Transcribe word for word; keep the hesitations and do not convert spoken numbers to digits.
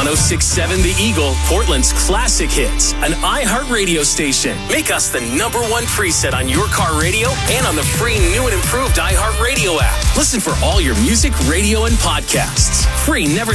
oh six point seven The Eagle, Portland's classic hits, an iHeartRadio station. Make us the number one preset on your car radio and on the free new and improved iHeartRadio app. Listen for all your music, radio, and podcasts. Free, never